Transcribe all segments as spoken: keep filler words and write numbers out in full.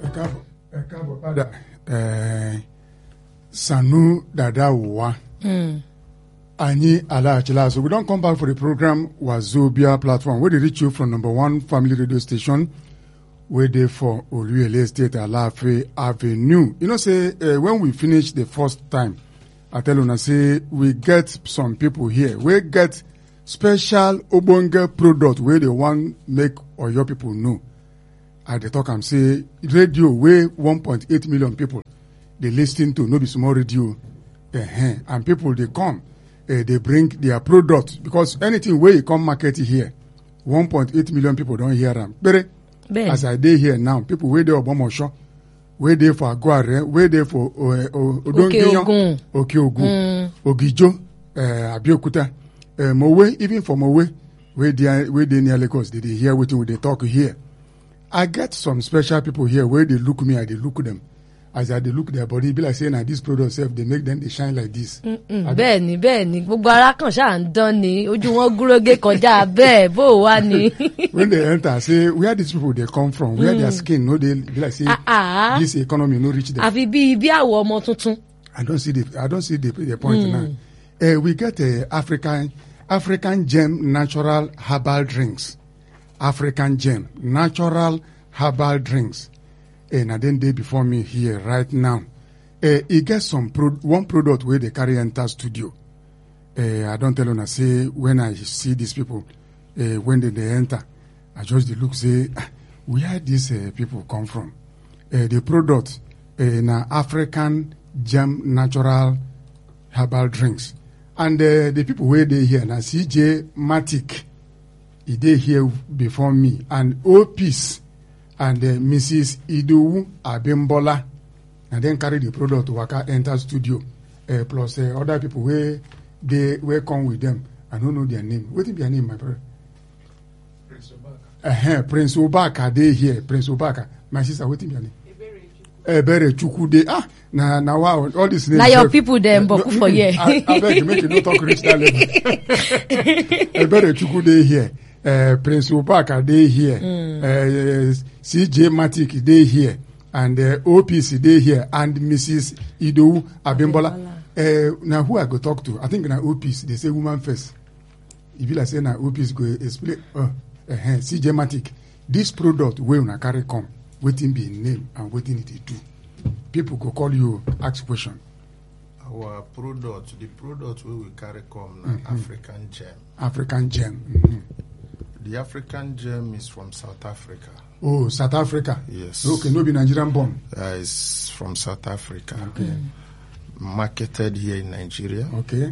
ẹ káàbọ̀ padà Sanu Dada Uwa Anyi Ala. So we don't come back for the program Wazobia platform where they reach you from number one family radio station where they for Oluyole Estate Alafe Avenue. You know, say uh, when we finish the first time, I tell you, say we get some people here. We get special Obonge product where they want make or your people know. At the talk, I'm say radio where one point eight million people they listen to, no be small radio, uh-huh. And people they come, uh, they bring their product because anything where you come market here, one point eight million people don't hear them. But as I dey here now, people where they Obomosho, where they for Aguare, where they for Odongiyon, Okeogun, Ogijo, Abeokuta, Mowe, even for Mowe, where they where they near Lagos, they hear what they talk here. I get some special people here where they look me and they look them. As I they look their body, be like saying that this product self, they make them they shine like this. Bẹ́ẹ̀ni bẹ́ẹ̀ni gbogbo ara kan ṣáà ń dán ni ojú wọn gúrógé kọjá bẹ́ẹ̀ bó wá ni. When they enter, say where these people they come from, where mm. their skin, no they be like say ah, ah. This economy no reach them. Àfi bí bí àwọ̀ ọmọ tuntun. I don't see the I don't see the, the point mm. now. Uh, we get uh, African African Gem natural herbal drinks. African Gem natural herbal drinks. And then they before me here right now. Uh, he gets some pro- one product where they carry enter studio. Uh, I don't tell you, I say when I see these people, uh, when they, they enter, I just they look say, ah, where these uh, people come from? Uh, the product, uh, na African Gem natural herbal drinks, and uh, the people where they here na C J Matic, he they here before me, and O Peace. And uh, Missus Idowu Abimbola, and then carry the product to Waka enter studio, uh, plus uh, other people where they where come with them. I don't know their name. What is their name, my brother? Prince Obaka. Uh-huh, Prince Obaka, they here. Prince Obaka. My sister, what is their name? Ebere Chukude. Ah, now now wow, all these names. Now your people them uh, boku for here. I, I beg you, make you not talk rich that level. Ebere Chukude here. Uh, Prince Obaka, they here. Mm. Uh, C J Matic, they here. And uh, O P C, they here. And Missus Idowu Abimbola. Uh, now, who I go talk to? I think now O P C, they say woman first. If you like say now O P C go explain, uh, uh, C J Matic, this product, where una carry come, waiting be in name and waiting it do. People go call you, ask question. Our product, the product where we carry come now, mm-hmm. African Gem. African Gem. Mm-hmm. The African Gem is from South Africa. Oh, South Africa. Yes. Okay, no be Nigerian born. Uh, it's from South Africa. Okay. Mm. Marketed here in Nigeria. Okay.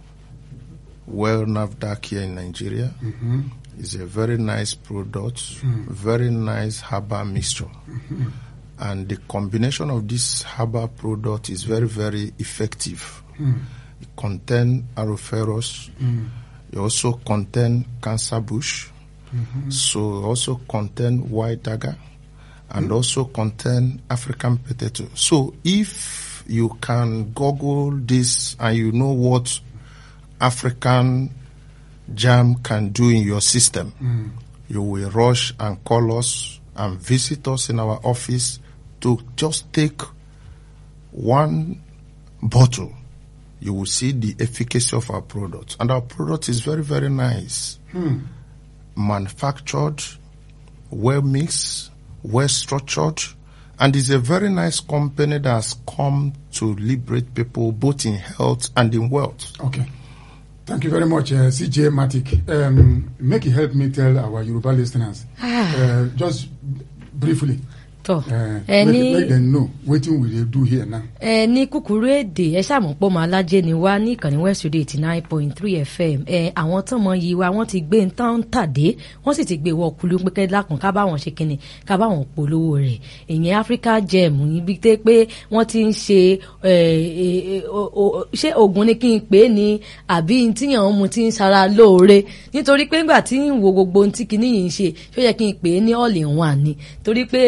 Well NAFDAC here in Nigeria. Mm-hmm. It's a very nice product, mm. very nice herbal mixture. Mm-hmm. And the combination of this herbal product is very, very effective. Mm. It contains aroferous. Mm. It also contain cancer bush, mm-hmm. so also contain white dagger, and mm-hmm. also contain African potato. So if you can Google this and you know what African Gem can do in your system, mm. you will rush and call us and visit us in our office to just take one bottle. You will see the efficacy of our product. And our product is very, very nice. Hmm. Manufactured, well mixed, well structured, and is a very nice company that has come to liberate people both in health and in wealth. Okay. Thank you very much, uh, C J Matic. Um, make it help me tell our Yoruba listeners, uh, just briefly. tọ ẹ ní make them know wetin we dey do here now. ẹ ní kúkúrú èdè ẹ ṣàmọ̀ pọ̀ mọ́ alájẹ́ ni wá ní ìkànnì West Radio eighty nine point three F M ẹ àwọn tán mọ yìí wa wọ́n ti gbé ń tán tàdé wọ́n sì ti gbé wọ kúlú pé kẹ́lákùn ká bá wọn ṣe kínni ká bá wọn polówó rẹ̀ ìyẹn Africa Gem níbi tẹ́ pé wọ́n ti ń ṣe ṣé oògùn ni kí n pè é ní àbí tíyàn mu ti ń ṣara lóore nítorí pé ńgbà tí ń wo gbogbo ohun tí kinní yìí ń ṣe ṣó yẹ kí n pè é ní all in one ni torí pé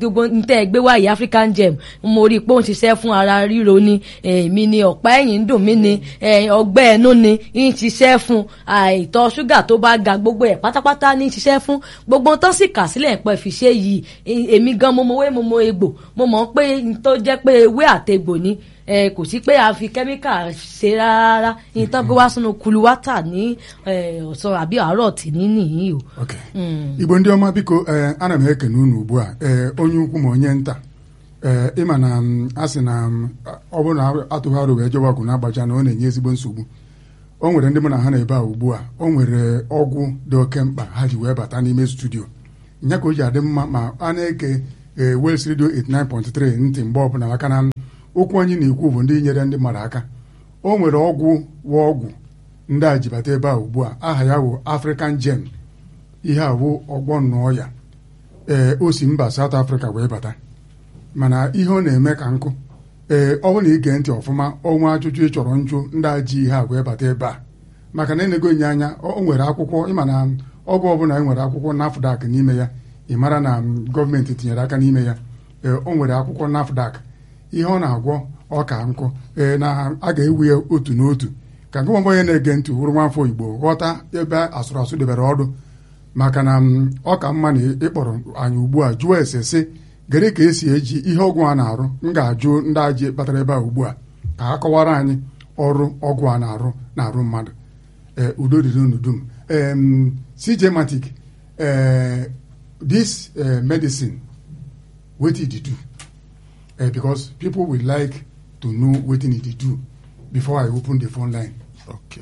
gbogbo ń tẹ́ ẹ gbé wáyé African Gem mo rí i pé ó ń ṣiṣẹ́ fún ara ríro ni èmi ni ọ̀pá ẹ̀yìn ń dùn mí ni ọgbẹ́ ẹnu ni ń ṣiṣẹ́ fún àìtọ́ ṣúgà tó bá ga gbogbo ẹ̀ pátápátá ní ṣiṣẹ́ fún gbogbo tán sì kà sílẹ̀ pẹ́ fi ṣe yìí èmi gan mo mọ ewé mo mọ egbò mo mọ̀ pé tó jẹ́ pé ewé àtegbò ni kò sí pé a fi kẹ́míkà ṣe rárá ìtàn gbé wá sínú kulu wátà ní ọ̀sán àbí àárọ̀ tì ní nìyí o. Igbo ndị ọma biko ana m ekene unu ugbu a onye ukwu ma onye nta ịma na a sị na ọ bụrụ na atụghị arụ wee jewa ọgụ na-agbaja na ọ na-enye ezigbo nsogbu. O nwere ndị mụ na ha na-ebe a ugbu a o nwere ọgwụ dị oke mkpa ha ji wee bata n'ime studio nya ka o ji adị mma ma a na-eke Wales Radio eighty-nine point three ntị mgbe ọbụla maka na okwu anyị na-ekwu bụ ndị nyere ndị mmadụ aka. O nwere ọgwụ wa ọgwụ ndị a ji bata ebe a ugbu a aha ya bụ African Gem ihe a bụ ọgbọ nnọọ ya ee o si mba South Africa wee bata mana ihe ọ na-eme ka nkụ ee ọ bụ na ige ntị ọfụma ọnwa ajụjụ ị chọrọ njụ ndị a ji ihe a wee bata ebe a maka na enego nye anya o nwere akwụkwọ ịma na ọgwụ ọbụla e nwere akwụkwọ NAFDAC n'ime ya ị mara na gọọmenti tinyere aka n'ime ya ee o nwere akwụkwọ NAFDAC ihe ọ na-agwọ ọka nkụ ee na a ga-ewu ya otu n'otu ka gị nwa onye na-ege ntị hụrụ nwafọ Igbo ghọta ebe asụrụ asụ debere ọdụ maka na ọ ka mma na ịkpọrọ anyị ugbu a jụọ ese sị gere ka esi eji ihe ọgwụ a na-arụ m ga-ajụ ndị aji kpatara ebe a ugbu a ka ha kọwara anyị ọrụ ọgwụ a na-arụ na-arụ mmadụ ee udo dịrị unu dum um, Cjematic uh, this uh, medicine wetin e dey do uh, because people will like to know wetin e dey do before I open the phone line. Okay.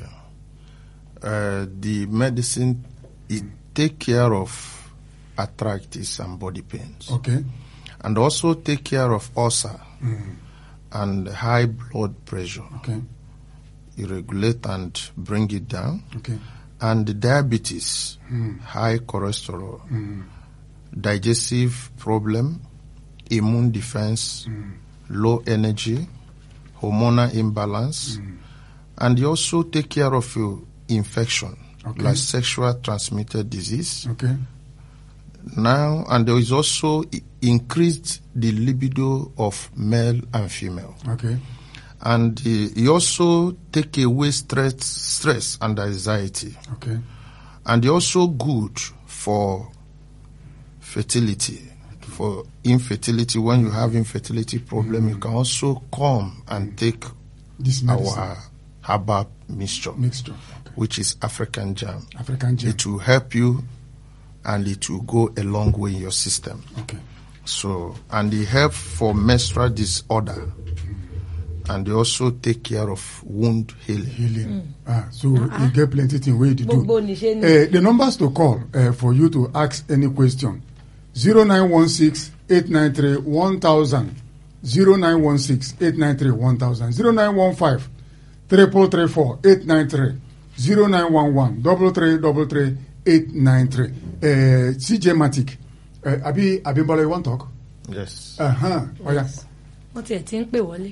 Uh, the medicine it take care of arthritis and body pains. Okay. And also take care of ulcer mm. and high blood pressure. Okay. You regulate and bring it down. Okay. And the diabetes, mm. high cholesterol, mm. digestive problem, immune defense, mm. low energy, hormonal imbalance, mm. and you also take care of your infection, okay. like sexual transmitted disease. Okay. Now, and there is also increased the libido of male and female. Okay. And uh, you also take away stress, stress and anxiety. Okay. And you're also good for fertility. For infertility, when you have infertility problem, mm. you can also come and mm. take this our herbal mixture, mixture. Okay. which is African Gem. African Gem. It will help you, and it will go a long way in your system. Okay. So, and it help for menstrual disorder, mm. and they also take care of wound healing. Healing. Mm. Ah, so uh-uh. you get plenty things way to do. Uh, the numbers to call uh, for you to ask any question: zero nine one six eight nine three one thousand, zero nine one six eight nine three one thousand, zero nine one five triple three four eight nine three, zero nine one one double three double three eight nine three. Uh, Cjematic, uh, Abi Abimbola, you want to talk? Yes. Uh huh. Oh yeah. Wọ́n ti ẹ̀ ti ń pè wọlé.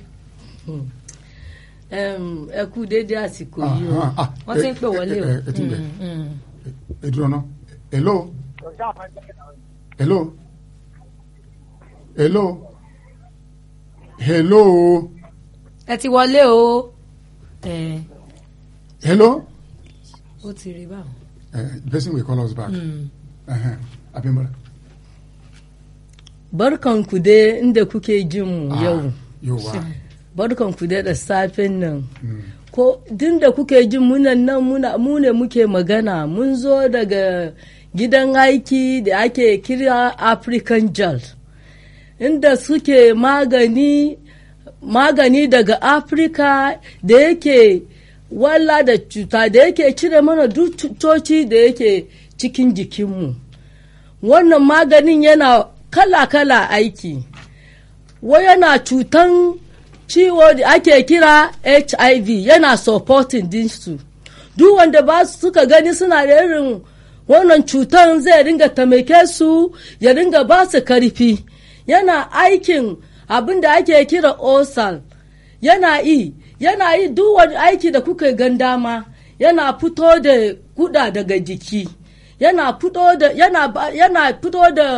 Ẹ kú dédé àsìkò yìí o. Wọ́n ti ń pè wọlé o. Ẹ ti ń bẹ̀. Ẹ dúró náà. Hello. Hello. Hello. Hello. Ẹ ti wọlé o. Hello. Ó ti rí báwọn. The person will call us back. Mm. Uh-huh. Abimbola. Barkanku dai inda kuke jin mu yau. Yawa. Barkanku dai da safen nan. Ko din da kuke jin munan nan muna mu ne muke magana mun zo daga gidan aiki da ake kira African Gel. Inda suke magani magani daga Africa da yake walla da cuta da yake cire mana duk cutoci da yake cikin jikinmu. Wannan maganin yana kala-kala aiki. Wa yana cutan ciwo da ake kira H I V yana supporting dinsu. Duk wanda ba suka gani suna da irin wannan cutan zai ringa taimake su ya ringa ba su karfi. Yana aikin abin da ake kira osal. Yana yi yana yi duk wani aiki da kuka gan dama yana fito da kuda daga jiki yana fito da yana yana fito da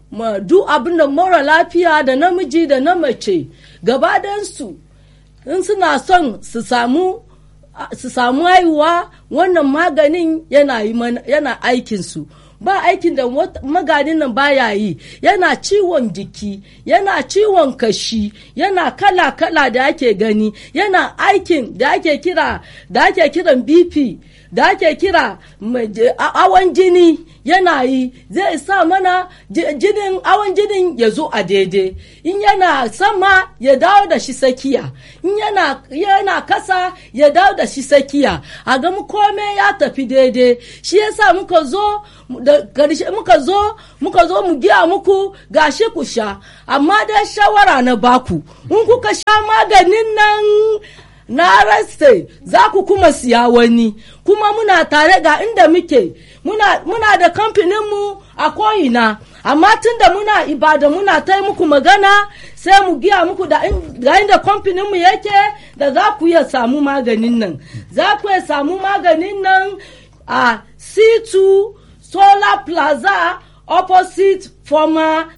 ma duk abin da mara lafiya da namiji da na mace gaba su in suna son su samu su samu haihuwa wannan maganin yana yi yana aikin su ba aikin da maganin nan baya yi yana ciwon jiki yana ciwon kashi yana kala kala da ake gani yana aikin da ake kira da ake kiran B P da ake kira awon jini yana yi zai sa mana jinin awon jinin ya zo a daidai in yana sama ya dawo da shi sakiya in yana yana kasa ya dawo da shi sakiya a ga mu kome ya tafi daidai shi yasa muka zo da karshe muka zo muka zo mu giya muku gashi ku sha amma dai shawara na baku in kuka sha maganin nan na raste za ku kuma siya wani kuma muna tare ga inda muke muna, muna da kamfaninmu a ko'ina amma tun da muna ibada muna ta muku magana sai mu giya muku da inda kamfaninmu yake da za ku iya samu maganin nan za ku iya samu maganin nan a C two Solar Plaza opposite former